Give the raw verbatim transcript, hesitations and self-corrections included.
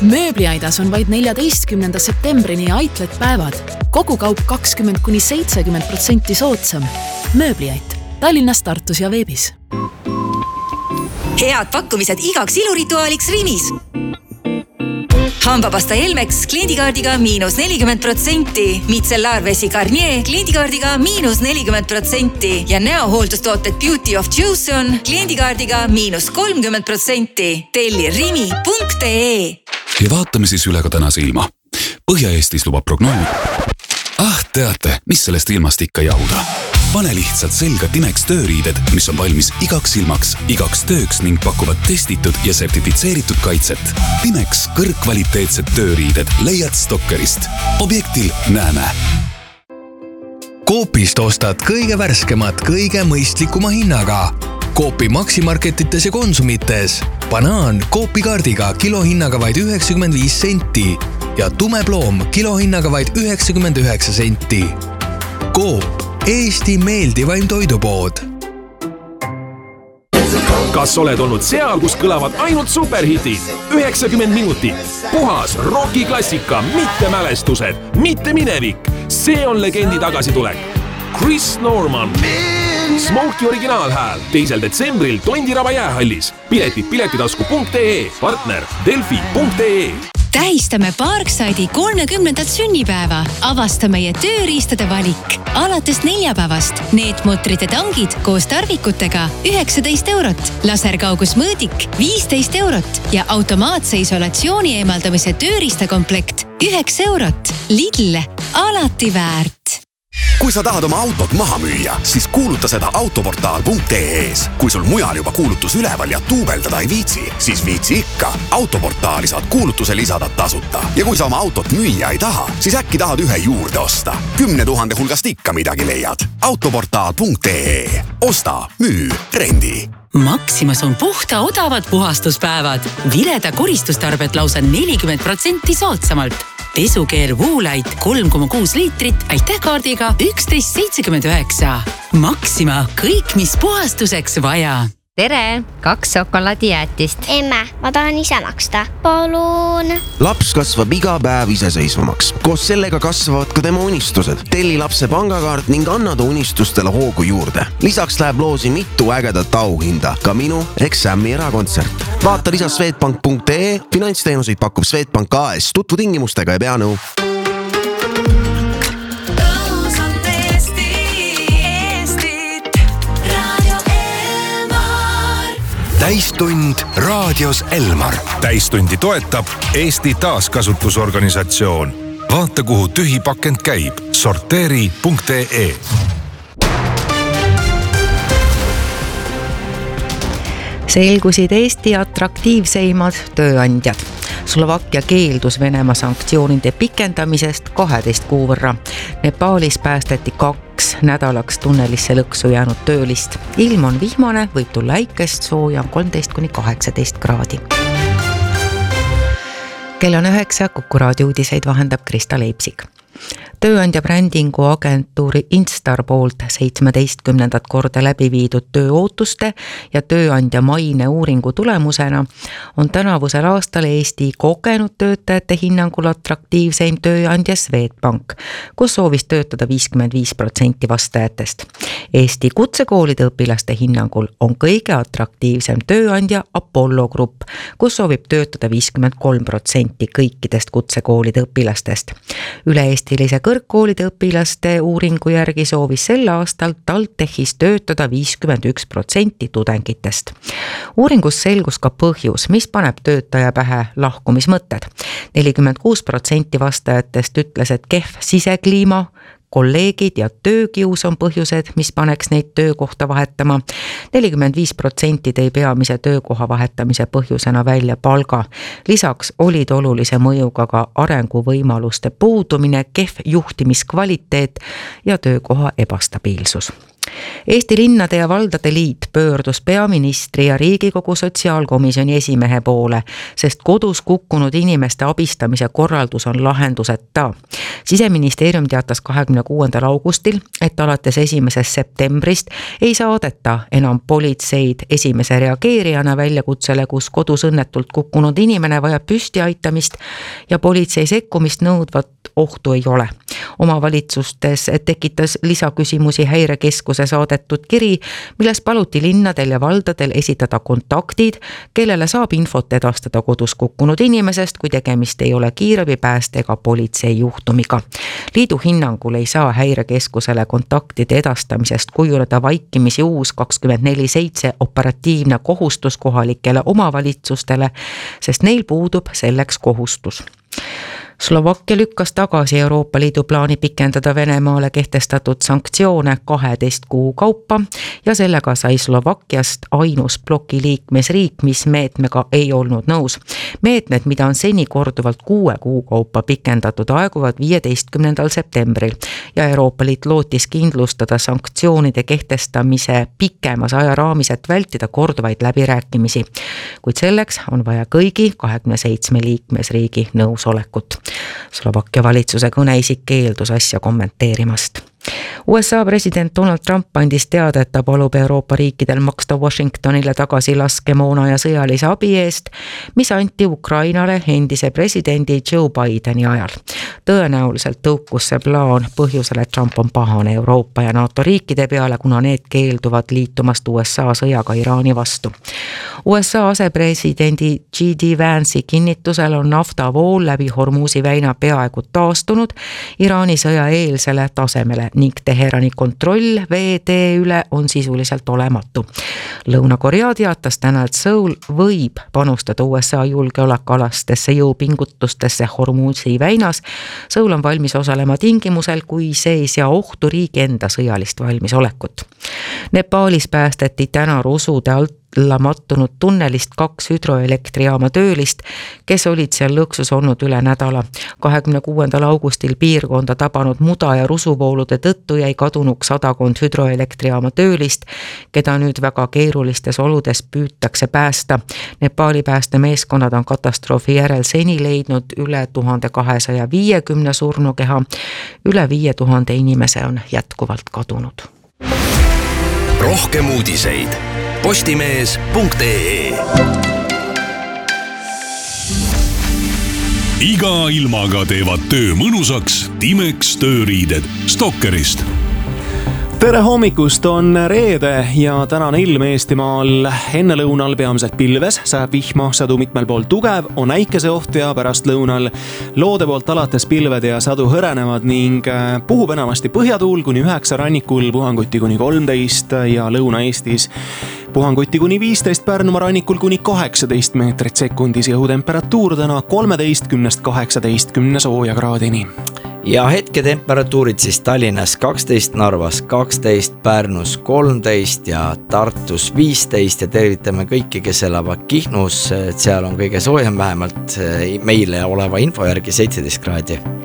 Mööbliaidas on vaid neljateistkümnenda septembrini Outlet päevad. Kogu kaup kakskümmend kuni seitsekümmend protsenti soodsam. Mööbliait. Tallinnas, Tartus ja veebis. Head pakkumised igaks ilurituaaliks Rimis. Hambapasta Elmex kliendikaardiga miinus nelikümmend protsenti, Micellarvesi Garnier kliendikaardiga miinus nelikümmend protsenti ja näohooldustooted Beauty of Joseon kliendikaardiga miinus kolmkümmend protsenti. Telli rimi punkt ee. Ja vaatame siis üle ka tänase ilma. Põhja-Eestis lubab prognoos. Ah, teate, mis sellest ilmast ikka jahuda. Pane lihtsalt selga Timex tööriided, mis on valmis igaks ilmaks, igaks tööks ning pakuvad testitud ja sertifitseeritud kaitset. Timex kõrgkvaliteetsed tööriided leiad Stokkerist. Objektil näeme. Coopist ostad kõige värskemat, kõige mõistlikuma hinnaga. Coopi maksimarketites ja konsumites. Banaan Coopi kaardiga kilohinnaga vaid üheksakümmend viis senti ja tumeploom kilohinnaga vaid üheksakümmend üheksa senti. Coop, Eesti meeldivaim toidupood. Kas oled olnud seal, kus kõlavad ainult superhitid? üheksakümmend minutit. Puhas rockiklassika, mitte mälestused, mitte minevik. See on legendi tagasitulek. Chris Norman. Smokey originaalhääl. Teisel detsembril Tondiraba jäähallis. Piletid piletitasku punkt ee. Partner Delfi punkt ee. Tähistame Parkside'i kolmekümnendat sünnipäeva. Avasta meie tööriistade valik. Alates neljapäevast neetmutrite tangid koos tarvikutega üheksateist eurot, laserkaugusmõõdik viisteist eurot ja automaatse isolatsiooni eemaldamise tööriistakomplekt üheksa eurot. Lidl, alati väärt. Kui sa tahad oma autot maha müüa, siis kuuluta seda autoportaal punkt ee-s. Kui sul mujal juba kuulutus üleval ja tuubeldada ei viitsi, siis viitsi ikka. Autoportaali saad kuulutuse lisada tasuta. Ja kui sa oma autot müüa ei taha, siis äkki tahad ühe juurde osta. Kümne tuhande hulgast ikka midagi leiad. autoportaal punkt ee. Osta, müü, rendi. Maximas on puhta odavad puhastuspäevad. Vileda koristustarbet lausa nelikümmend protsenti soodsamalt. Pesukeel Woolite kolm koma kuus liitrit aitähkaardiga üksteist seitsekümmend üheksa. Maxima, kõik mis puhastuseks vaja. Tere, kaks šokolaadijäätist. Emme, ma tahan ise maksta. Palun. Laps kasvab iga päev iseseisvamaks. Koos sellega kasvavad ka tema unistused. Telli lapse pangakaart ning anna ta unistustele hoogu juurde. Lisaks läheb loosi mitu ägedat auhinda. Ka minu ehk Sammi erakontsert. Vaata lisa Swedbank punkt ee. Finantsteenuseid pakub Swedbank A S. Tutvu tingimustega ja pea nõu. Täistund raadios Elmar. Täistundi toetab Eesti taaskasutusorganisatsioon. Vaata, kuhu tühi pakend käib. sorteeri punkt ee. Selgusid Eesti atraktiivseimad tööandjad. Slovakkia keeldus Venemaa sanktsioonide pikendamisest kaheteist kuu võrra. Nepaalis päästeti kaks nädalaks tunnelisse lõksu jäänud töölist. Ilm on vihmane, võib tulla äikest, sooja on kolmteist kuni kaheksateist kraadi. Kell on üheksa, Kuku raadio uudiseid vahendab Krista Leipsik. Tööandja brändingu agentuuri Instar poolt seitsmeteistkümnendat korda läbi viidud tööootuste ja tööandja maine uuringu tulemusena on tänavusel aastal Eesti kogenud töötajate hinnangul atraktiivseim tööandja Swedbank, kus soovis töötada viiskümmend viis protsenti vastajatest. Eesti kutsekoolide õpilaste hinnangul on kõige atraktiivsem tööandja Apollo Grupp, kus soovib töötada viiskümmend kolm protsenti kõikidest kutsekoolide õpilastest. Üle-eestilise kõrgkoolide õpilaste uuringu järgi soovis sel aastal TalTechis töötada viiskümmend üks protsenti tudengitest. Uuringus selgus ka põhjus, mis paneb töötaja pähe lahkumismõtted. nelikümmend kuus protsenti vastajatest ütles, et kehv sisekliima, kolleegid ja töökius on põhjused, mis paneks neid töökohta vahetama. nelikümmend viis protsenti tõi peamise töökoha vahetamise põhjusena välja palga. Lisaks olid olulise mõjuga ka arenguvõimaluste puudumine, kehv juhtimiskvaliteet ja töökoha ebastabiilsus. Eesti Linnade ja Valdade Liit pöördus peaministri ja Riigikogu sotsiaalkomisjoni esimehe poole, sest kodus kukkunud inimeste abistamise korraldus on lahenduseta. Siseministeerium teatas kahekümne kuuendal augustil, et alates esimesest septembrist ei saadeta enam politseid esimese reageerijana väljakutsele, kus kodus õnnetult kukkunud inimene vajab püsti aitamist ja politsei sekkumist nõudvat ohtu ei ole. Omavalitsustes tekitas lisaküsimusi Häirekeskuse saadetud kiri, milles paluti linnadel ja valdadel esitada kontaktid, kellele saab infot edastada kodus kukkunud inimesest, kui tegemist ei ole kiirabipääste ega politsei juhtumiga. Liidu hinnangul ei saa Häirekeskusele kontaktide edastamisest kujuneda vaikimisi uus kakskümmend neli seitse operatiivne kohustus kohalikele omavalitsustele, sest neil puudub selleks kohustus. Slovakkia lükkas tagasi Euroopa Liidu plaani pikendada Venemaale kehtestatud sanktsioone kaheteist kuu kaupa ja sellega sai Slovakkiast ainus ploki liikmesriik, mis meetmega ei olnud nõus. Meetmed, mida on seni korduvalt kuue kuu kaupa pikendatud, aeguvad viieteistkümnendal septembril ja Euroopa Liit lootis kindlustada sanktsioonide kehtestamise pikemas ajaraamis, et vältida korduvaid läbirääkimisi. Kuid selleks on vaja kõigi kahekümne seitsme liikmesriigi nõusolekut. Slovakkia valitsuse kõneisik keeldus asja kommenteerimast. U S A president Donald Trump andis teada, et ta palub Euroopa riikidel maksta Washingtonile tagasi laskemoona ja sõjalise abi eest, mis anti Ukrainale endise presidendi Joe Bideni ajal. Tõenäoliselt tõukus see plaan põhjusel, et Trump on pahane Euroopa ja NATO riikide peale, kuna need keelduvad liitumast U S A sõjaga Iraani vastu. U S A asepresidendi J D Vance'i kinnitusel on naftavool läbi Hormuzi väina peaaegu taastunud Iraani sõja eelsele tasemele ning Teherani kontroll veetee üle on sisuliselt olematu. Lõuna-Korea teatas täna, et Seoul võib panustada U S A julgeolekualastesse jõupingutustesse Hormuzi väinas. Seoul on valmis osalema tingimusel, kui see ei sea ohtu riigi enda sõjalist valmisolekut. Nepaalis päästeti täna rusude alt mattunud tunnelist kaks hüdroelektrijaama töölist, kes olid seal lõksus olnud üle nädala. kahekümne kuuendal augustil piirkonda tabanud muda ja rusuvoolude tõttu jäi kadunuks sadakond hüdroelektrijaama töölist, keda nüüd väga keerulistes oludes püütakse päästa. Nepaali päästemeeskonnad on katastroofi järel seni leidnud üle tuhande kahesaja viiekümne surnukeha. Üle viie tuhande inimese on jätkuvalt kadunud. Rohkem uudiseid postimees punkt ee. Iga ilmaga teevad töö mõnusaks Timex tööriided Stokkerist. Tere hommikust, on reede ja tänane ilm Eestimaal enne lõunal peamiselt pilves, sajab vihma, sadu mitmel pool tugev, on äikeseoht ja pärast lõunal loode poolt alates pilved ja sadu hõrenevad ning puhub enamasti põhjatuul kuni üheksa rannikul, puhanguti kuni kolmteist ja Lõuna-Eestis puhanguti kuni viisteist, Pärnumaa rannikul kuni kaheksateist meetrit sekundis ja õhutemperatuur täna kolmeteistkümnest kaheksateistkümne sooja kraadini. Ja hetketemperatuurid siis Tallinnas kaksteist, Narvas kaksteist, Pärnus kolmteist ja Tartus viisteist ja tervitame kõiki, kes elavad Kihnus, et seal on kõige soojem vähemalt meile oleva info järgi seitseteist kraadi.